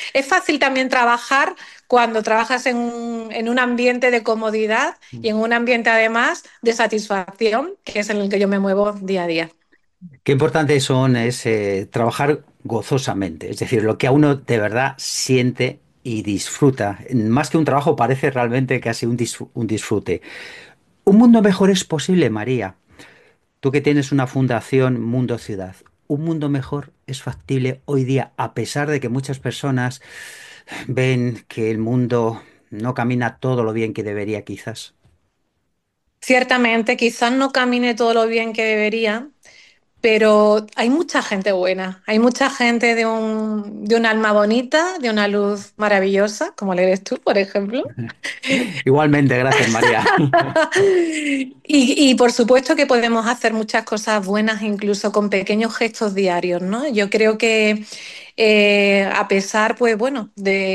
es fácil también trabajar cuando trabajas en un ambiente de comodidad y en un ambiente además de satisfacción, que es en el que yo me muevo día a día. Qué importante es trabajar gozosamente, es decir, lo que a uno de verdad siente y disfruta. Más que un trabajo parece realmente casi un disfrute. Un mundo mejor es posible, María. Tú que tienes una fundación Mundo Ciudad. Un mundo mejor es factible hoy día, a pesar de que muchas personas ven que el mundo no camina todo lo bien que debería, quizás. Ciertamente, quizás no camine todo lo bien que debería, pero hay mucha gente buena, hay mucha gente de un alma bonita, de una luz maravillosa, como le eres tú, por ejemplo. Igualmente, gracias, María. Y por supuesto que podemos hacer muchas cosas buenas incluso con pequeños gestos diarios, ¿no? Yo creo que a pesar, pues bueno,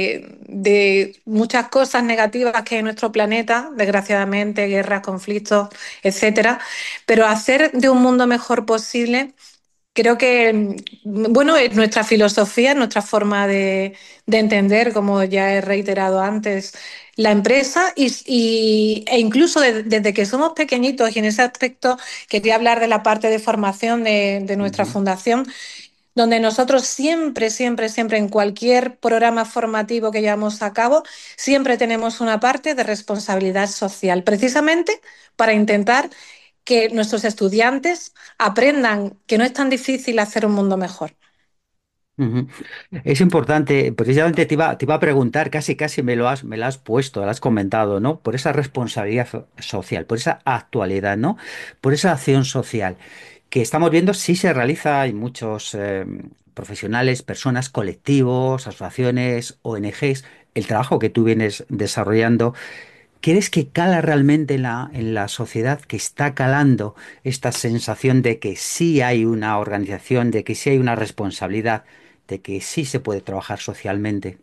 de muchas cosas negativas que hay en nuestro planeta, desgraciadamente, guerras, conflictos, etcétera, pero hacer de un mundo mejor posible. Creo que, bueno, es nuestra filosofía, nuestra forma de entender, como ya he reiterado antes, la empresa e incluso desde que somos pequeñitos y en ese aspecto quería hablar de la parte de formación de nuestra Ujú, fundación, donde nosotros siempre, siempre, siempre en cualquier programa formativo que llevamos a cabo, siempre tenemos una parte de responsabilidad social, precisamente para intentar que nuestros estudiantes aprendan que no es tan difícil hacer un mundo mejor. ujú. Es importante, precisamente te iba a preguntar, casi me lo has puesto, lo has comentado, ¿no? Por esa responsabilidad social, por esa actualidad, ¿no? Por esa acción social que estamos viendo, sí se realiza, hay muchos profesionales, personas, colectivos, asociaciones, ONGs, el trabajo que tú vienes desarrollando. ¿Crees que cala realmente en la sociedad, que está calando esta sensación de que sí hay una organización, de que sí hay una responsabilidad, de que sí se puede trabajar socialmente?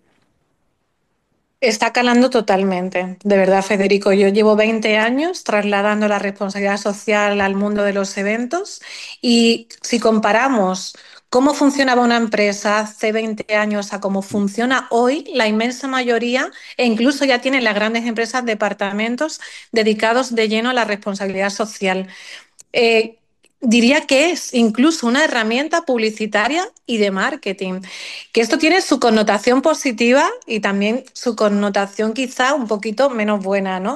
Está calando totalmente, de verdad, Federico. Yo llevo 20 años trasladando la responsabilidad social al mundo de los eventos y si comparamos cómo funcionaba una empresa hace 20 años a cómo funciona hoy, la inmensa mayoría, e incluso ya tienen las grandes empresas departamentos dedicados de lleno a la responsabilidad social. eh, Diría que es incluso una herramienta publicitaria y de marketing, que esto tiene su connotación positiva y también su connotación quizá un poquito menos buena, ¿no?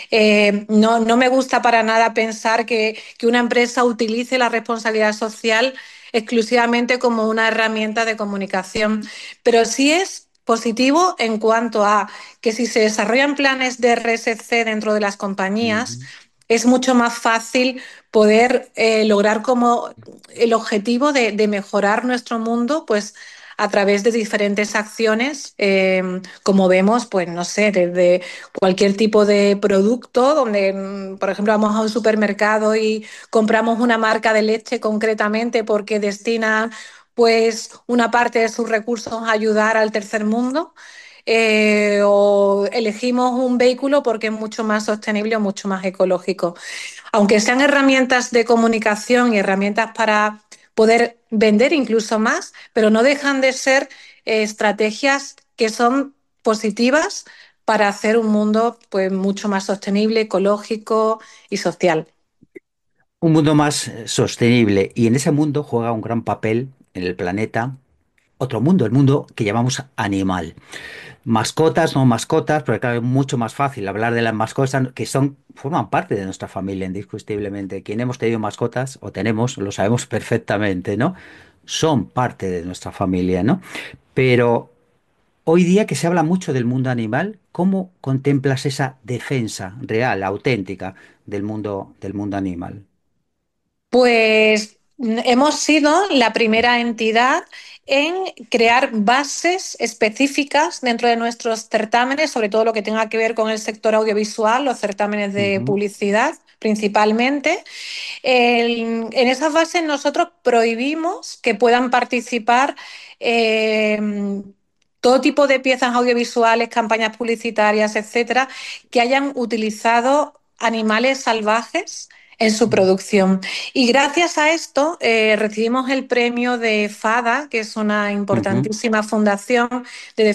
No me gusta para nada pensar que una empresa utilice la responsabilidad social exclusivamente como una herramienta de comunicación, pero sí es positivo en cuanto a que si se desarrollan planes de RSC dentro de las compañías, Ujú, es mucho más fácil poder lograr como el objetivo de mejorar nuestro mundo, pues a través de diferentes acciones, como vemos, pues no sé, desde cualquier tipo de producto, donde, por ejemplo, vamos a un supermercado y compramos una marca de leche concretamente porque destina pues una parte de sus recursos a ayudar al tercer mundo. O elegimos un vehículo porque es mucho más sostenible o mucho más ecológico. Aunque sean herramientas de comunicación y herramientas para poder vender incluso más, pero no dejan de ser estrategias que son positivas para hacer un mundo pues mucho más sostenible, ecológico y social. un mundo más sostenible, y en ese mundo juega un gran papel en el planeta otro mundo, el mundo que llamamos animal. Mascotas, no mascotas, porque claro, es mucho más fácil hablar de las mascotas que forman parte de nuestra familia indiscutiblemente. Quien hemos tenido mascotas o tenemos, lo sabemos perfectamente, ¿no? Son parte de nuestra familia, ¿no? Pero hoy día que se habla mucho del mundo animal, ¿cómo contemplas esa defensa real, auténtica del mundo animal? Pues hemos sido la primera entidad en crear bases específicas dentro de nuestros certámenes, sobre todo lo que tenga que ver con el sector audiovisual, los certámenes de Ujú, publicidad principalmente. En esas bases nosotros prohibimos que puedan participar eh, todo tipo de piezas audiovisuales, campañas publicitarias, etcétera, que hayan utilizado animales salvajes en su producción. Y gracias a esto recibimos el premio de FADA, que es una ujú. importantísima fundación de